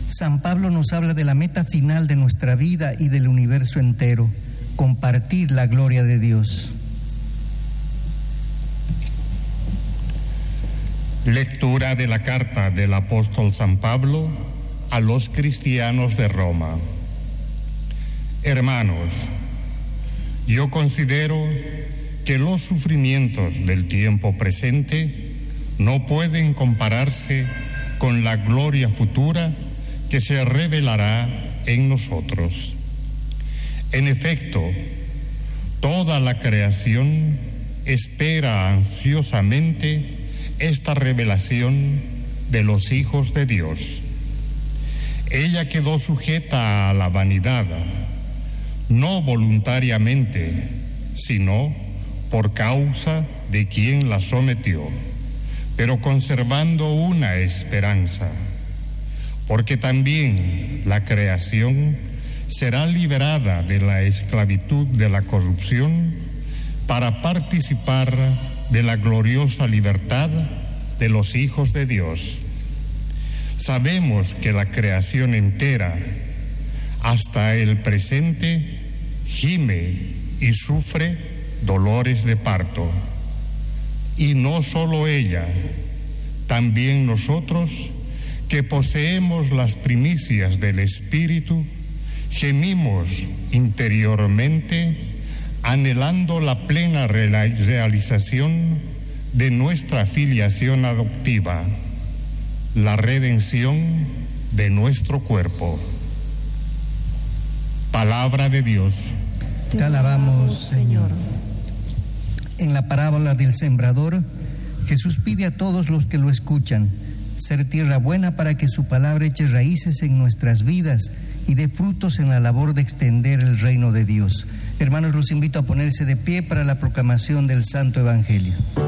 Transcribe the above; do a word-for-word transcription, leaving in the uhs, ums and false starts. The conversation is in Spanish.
San Pablo nos habla de la meta final de nuestra vida y del universo entero, compartir la gloria de Dios. Lectura de la carta del apóstol San Pablo a los cristianos de Roma. Hermanos, yo considero que los sufrimientos del tiempo presente no pueden compararse con la gloria futura que se revelará en nosotros. En efecto, toda la creación espera ansiosamente esta revelación de los hijos de Dios. Ella quedó sujeta a la vanidad, no voluntariamente, sino por causa de quien la sometió, pero conservando una esperanza, porque también la creación será liberada de la esclavitud de la corrupción para participar de la gloriosa libertad de los hijos de Dios. Sabemos que la creación entera, hasta el presente, gime y sufre dolores de parto. Y no solo ella, también nosotros, que poseemos las primicias del Espíritu, gemimos interiormente, anhelando la plena realización de nuestra filiación adoptiva, la redención de nuestro cuerpo. Palabra de Dios. Te alabamos, Señor. En la parábola del sembrador, Jesús pide a todos los que lo escuchan ser tierra buena para que su palabra eche raíces en nuestras vidas y dé frutos en la labor de extender el reino de Dios. Hermanos, los invito a ponerse de pie para la proclamación del Santo Evangelio.